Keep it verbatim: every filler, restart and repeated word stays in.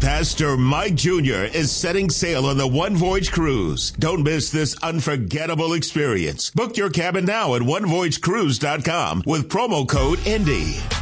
Pastor Mike Junior is setting sail on the One Voyage Cruise. Don't miss this unforgettable experience. Book your cabin now at one voyage cruise dot com with promo code INDY.